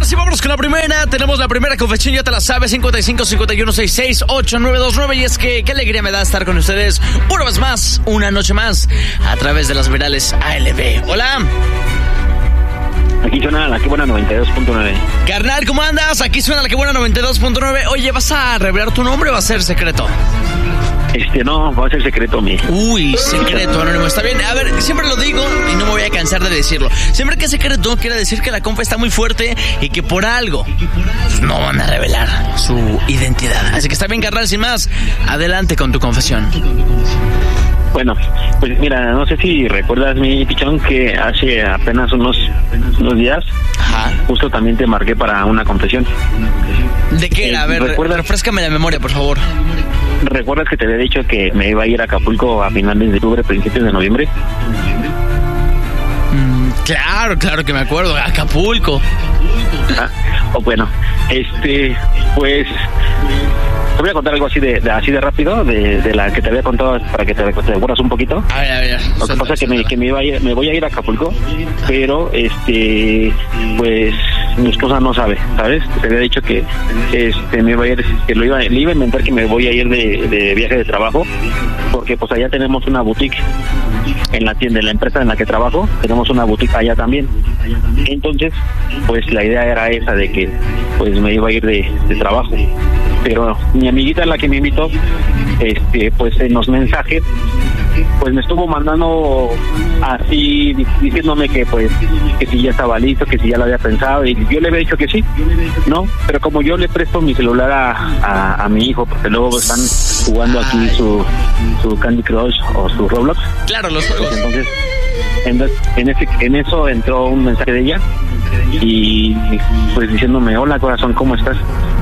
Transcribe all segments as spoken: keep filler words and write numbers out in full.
Ahora sí, vámonos con la primera. Tenemos la primera confesión, ya te la sabes, cincuenta y cinco, cincuenta y uno, sesenta y seis, ochenta y nueve veintinueve. Y es que qué alegría me da estar con ustedes una vez más, una noche más, a través de las virales A L B. Hola. Aquí suena la que buena noventa y dos punto nueve. Carnal, ¿cómo andas? Aquí suena la que buena noventa y dos punto nueve. Oye, ¿vas a revelar tu nombre o va a ser secreto? Este, no, va a ser secreto mío. Uy, secreto anónimo, está bien. A ver, siempre lo digo y no me voy a cansar de decirlo. Siempre que es secreto quiere decir que la compa está muy fuerte y que por algo pues, no van a revelar su identidad. Así que está bien, carnal, sin más, adelante con tu confesión. Bueno, pues mira, no sé si recuerdas, mi pichón, que hace apenas unos, unos días, Ajá. justo también te marqué para una confesión. ¿De qué era? A ver, ¿recuerdas? Refréscame la memoria, por favor. ¿Recuerdas que te había dicho que me iba a ir a Acapulco a finales de octubre, principios de noviembre? Mm, claro, claro que me acuerdo, Acapulco. Ah, o bueno, este, pues... Te voy a contar algo así de, de así de rápido, de, de la que te había contado para que te, te acuerdas un poquito. A ver, a ver. Lo que pasa es que me, que me iba a ir, me voy a ir a Acapulco, pero este, pues mi esposa no sabe, ¿sabes? Te había dicho que este me iba a ir, que lo iba, le iba a inventar que me voy a ir de, de viaje de trabajo, porque pues allá tenemos una boutique en la tienda, en la empresa en la que trabajo, tenemos una boutique allá también. Entonces, pues la idea era esa de que pues me iba a ir de, de trabajo. Pero mi amiguita, la que me invitó, este, pues en los mensajes, pues me estuvo mandando así, diciéndome que pues, que si ya estaba listo, que si ya lo había pensado, y yo le había dicho que sí, ¿no? Pero como yo le presto mi celular a, a, a mi hijo, porque luego están jugando aquí su, su Candy Crush o su Roblox. Claro, los juegos. Pues entonces, en, en, ese, en eso entró un mensaje de ella, y pues diciéndome, hola corazón, ¿cómo estás?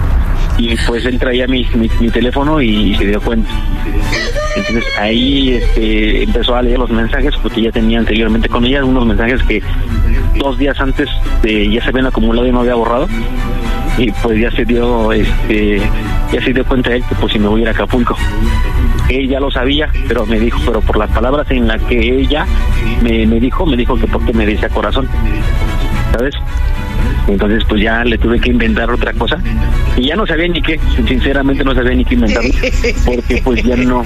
Y pues él traía mi, mi, mi teléfono y se dio cuenta. Entonces ahí este, empezó a leer los mensajes, porque ya tenía anteriormente con ella unos mensajes que dos días antes de, ya se habían acumulado y no había borrado. Y pues ya se dio este ya se dio cuenta él que pues si me voy a ir a Acapulco. Ella lo sabía, pero me dijo, pero por las palabras en las que ella me, me dijo, me dijo que porque me decía corazón, ¿sabes? Entonces pues ya le tuve que inventar otra cosa y ya no sabía ni qué, sinceramente no sabía ni qué inventar, porque pues ya no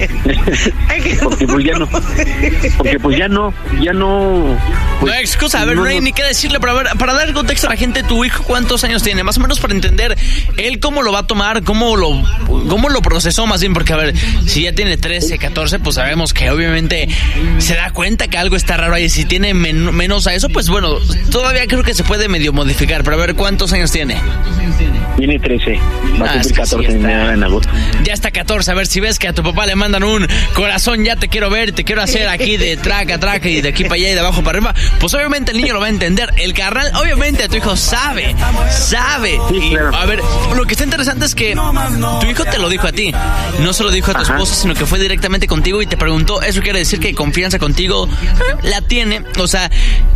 porque pues ya no porque pues ya no ya no pues, no hay excusa, a ver, no, no hay no. ni qué decirle, pero a ver, para dar contexto a la gente, tu hijo ¿cuántos años tiene? Más o menos para entender él cómo lo va a tomar, cómo lo cómo lo procesó más bien, porque a ver, si ya tiene trece, catorce, pues sabemos que obviamente se da cuenta que algo está raro ahí. Si tiene men- menos a eso, pues bueno, todavía creo que se puede medio modificar, pero a ver, ¿cuántos años tiene? Tiene trece, va a ah, cumplir catorce en, en agosto. Ya está catorce, a ver si ves que a tu papá le mandan un corazón, ya te quiero ver, te quiero hacer aquí de traca, traca y de aquí para allá y de abajo para arriba, pues obviamente el niño lo va a entender. El carnal, obviamente tu hijo sabe, sabe. Sí, y, claro. A ver, lo que está interesante es que tu hijo te lo dijo a ti, no se lo dijo a tu Ajá. esposa, sino que fue directamente contigo y te preguntó. Eso quiere decir que confianza contigo la tiene, o sea,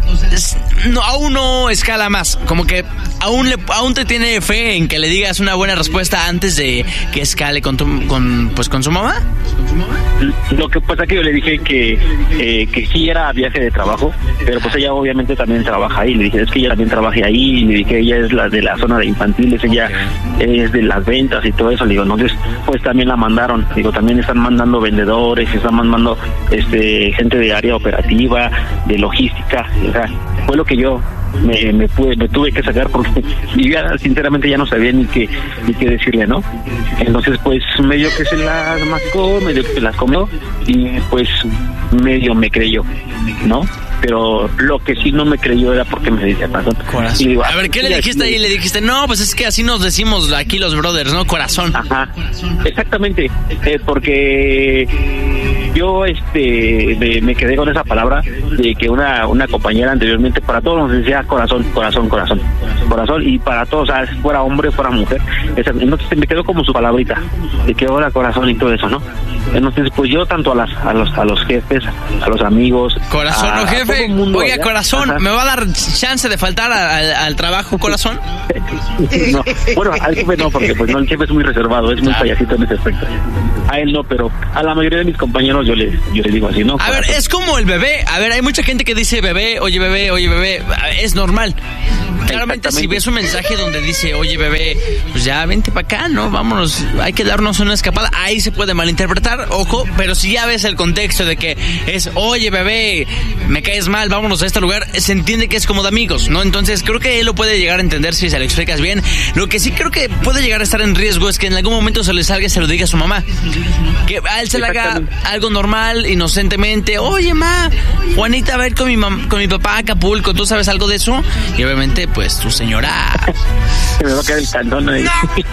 no, aún no escala más, como que aún le, aún te tiene fe en que le digas una buena respuesta antes de que escale con tu, con pues con su mamá. Lo que pasa que yo le dije que eh, que sí era viaje de trabajo, pero pues ella obviamente también trabaja ahí. Le dije, es que ella también trabaja ahí, y le dije, ella es la de la zona de infantiles, ella es de las ventas y todo eso. Le digo, entonces pues también la mandaron. Digo, también están mandando vendedores, están mandando este gente de área operativa, de logística. O sea, fue lo que yo me, me, pude, me tuve que sacar, porque yo ya, sinceramente ya no sabía ni qué ni qué decirle, ¿no? Entonces pues medio que se las mascó, medio que se las comió y pues medio me creyó, ¿no? Pero lo que sí no me creyó era porque me decía corazón. Corazón. Y digo, a ver, ¿qué le dijiste ahí? Le dijiste, no, pues es que así nos decimos aquí los brothers, ¿no? Corazón. Ajá, exactamente, eh, porque yo este me, me quedé con esa palabra de que una una compañera anteriormente para todos nos decía corazón, corazón, corazón, corazón, y para todos, o sea, fuera hombre, fuera mujer. Esa, entonces me quedó como su palabrita de que ahora corazón y todo eso, ¿no? Entonces pues yo tanto a las a los a los jefes, a los amigos, corazón a, o jefe, oiga, allá. corazón, Ajá. ¿me va a dar chance de faltar a, a, al trabajo, corazón? No, bueno, al jefe no, porque pues no, el jefe es muy reservado, es muy claro. payasito en ese aspecto. A él no, pero a la mayoría de mis compañeros menos yo le, yo le digo así, ¿no? A ver, es como el bebé. A ver, hay mucha gente que dice bebé, oye bebé, oye bebé. Es normal. Claramente si ves un mensaje donde dice, oye bebé, pues ya vente para acá, ¿no? Vámonos, hay que darnos una escapada. Ahí se puede malinterpretar, ojo, pero si ya ves el contexto de que es, oye bebé, me caes mal, vámonos a este lugar, se entiende que es como de amigos, ¿no? Entonces creo que él lo puede llegar a entender si se lo explicas bien. Lo que sí creo que puede llegar a estar en riesgo es que en algún momento se le salga y se lo diga a su mamá. Que a él se le haga algo normal, inocentemente. Oye, ma, Juanita va a ir con mi, mam- con mi papá a Acapulco, ¿tú sabes algo de eso? Y obviamente, pues, tu señora... Se me va a caer el cantón ahí. ¡No!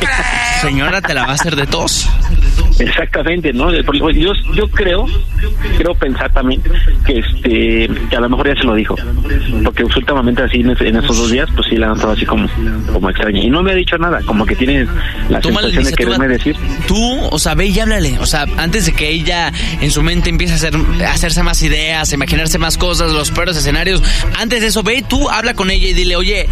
Señora, ¿te la va a hacer de tos? Exactamente, ¿no? Yo, yo creo, creo pensar también que este que a lo mejor ya se lo dijo, porque últimamente así en, en esos dos días, pues sí la han notado así como, como extraña. Y no me ha dicho nada, como que tiene la Toma sensación de quererme decir. Tú, o sea, ve y háblale. O sea, antes de que ella en su mente empiece a, hacer, a hacerse más ideas, a imaginarse más cosas, los peores escenarios, antes de eso, ve y tú habla con ella y dile, oye...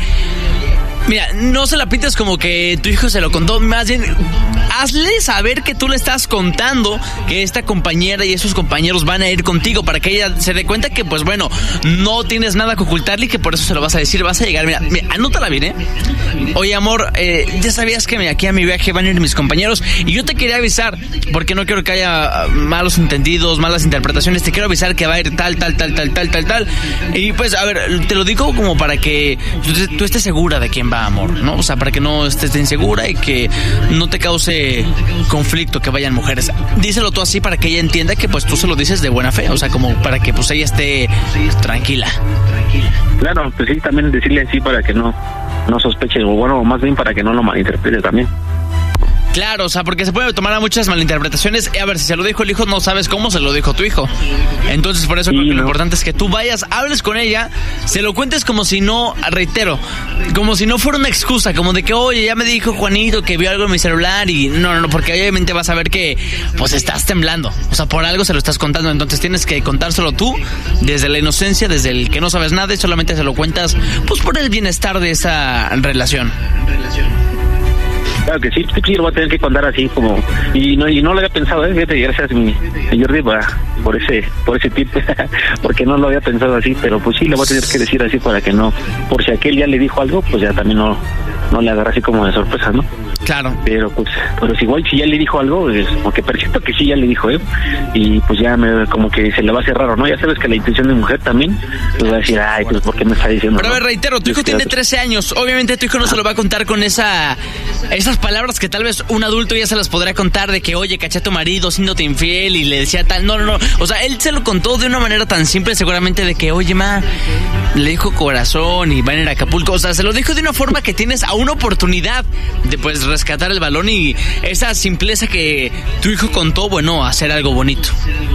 Mira, no se la pintes como que tu hijo se lo contó, más bien hazle saber que tú le estás contando que esta compañera y esos compañeros van a ir contigo para que ella se dé cuenta que, pues bueno, no tienes nada que ocultarle y que por eso se lo vas a decir, vas a llegar, mira, mira anótala bien, ¿eh? Oye, amor, eh, ya sabías que aquí a mi viaje van a ir mis compañeros y yo te quería avisar, porque no quiero que haya malos entendidos, malas interpretaciones, te quiero avisar que va a ir tal, tal, tal, tal, tal, tal, tal, y pues, a ver, te lo digo como para que tú, tú estés segura de quién va, amor, ¿no? O sea, para que no estés insegura y que no te cause conflicto que vayan mujeres. Díselo tú así para que ella entienda que pues tú se lo dices de buena fe, o sea, como para que pues ella esté tranquila. Claro, pues sí, también decirle así para que no, no sospeche, o bueno, más bien para que no lo malinterprete también. Claro, o sea, porque se puede tomar a muchas malinterpretaciones. A ver, si se lo dijo el hijo, no sabes cómo se lo dijo tu hijo. Entonces, por eso sí, creo que no. Lo importante es que tú vayas, hables con ella, se lo cuentes como si no, reitero, como si no fuera una excusa, como de que, oye, ya me dijo Juanito que vio algo en mi celular y no, no, no, porque obviamente vas a ver que, pues, estás temblando. O sea, por algo se lo estás contando, entonces tienes que contárselo tú, desde la inocencia, desde el que no sabes nada y solamente se lo cuentas, pues, por el bienestar de esa relación. Claro que sí, sí, lo voy a tener que contar así como y no y no lo había pensado, eh, fíjate, gracias mi Jordi por ese por ese tip, porque no lo había pensado así, pero pues sí le voy a tener que decir así para que no, por si aquel ya le dijo algo, pues ya también no no le agarra así como de sorpresa, ¿no? Claro. Pero pues, pero si igual si ya le dijo algo, es como que percibo que sí ya le dijo, ¿eh? Y pues ya me como que se le va a hacer raro, ¿no? Ya sabes que la intención de mujer también, pues va a decir, ay, pues ¿por qué me está diciendo? Pero a ver, ¿no? reitero, tu hijo tiene trece años, obviamente tu hijo no se lo va a contar con esa esas palabras que tal vez un adulto ya se las podrá contar de que, oye, caché a tu marido siéndote infiel y le decía tal, no, no, no, o sea, él se lo contó de una manera tan simple seguramente de que, oye, ma, le dijo corazón y van a ir a Acapulco, o sea, se lo dijo de una forma que tienes a una oportunidad de pues rescatar el balón y esa simpleza que tu hijo contó, bueno, hacer algo bonito.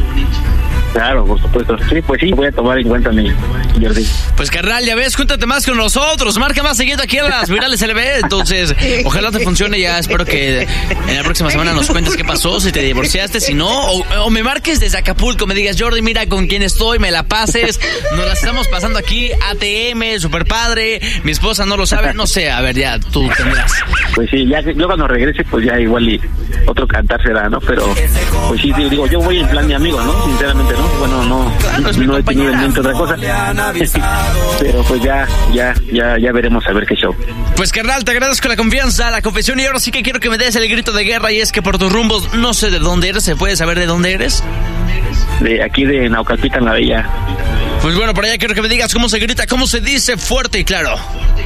Claro, por supuesto. Sí, pues sí, voy a tomar en cuenta mi Jordi. Pues carnal, ya ves, cuéntate más con nosotros, marca más seguido aquí a las virales L B, entonces ojalá te funcione, ya espero que en la próxima semana nos cuentes qué pasó, si te divorciaste, si no, o, o me marques desde Acapulco, me digas, Jordi, mira con quién estoy, me la pases, nos la estamos pasando aquí, A T M, super padre, mi esposa no lo sabe, no sé, a ver, ya tú tendrás. Pues sí, ya yo cuando regrese, pues ya igual y otro cantar será, ¿no? Pero, pues sí, digo, yo voy en plan de amigo, ¿no? Sinceramente, ¿no? Bueno, no, claro, es no he tenido en mente otra cosa. Pero pues ya, ya, ya, ya veremos a ver qué show. Pues carnal, te agradezco la confianza, la confesión y ahora sí que quiero que me des el grito de guerra y es que por tus rumbos, no sé de dónde eres, ¿se puede saber de dónde eres? De aquí de Naucalpan, La Bella. Pues bueno, por allá quiero que me digas cómo se grita, cómo se dice fuerte y claro.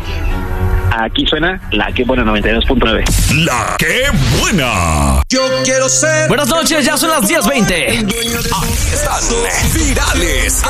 Aquí suena La Que Buena noventa y dos punto nueve. La Que Buena. Yo quiero ser. Buenas noches, ya son las diez veinte. Aquí están virales.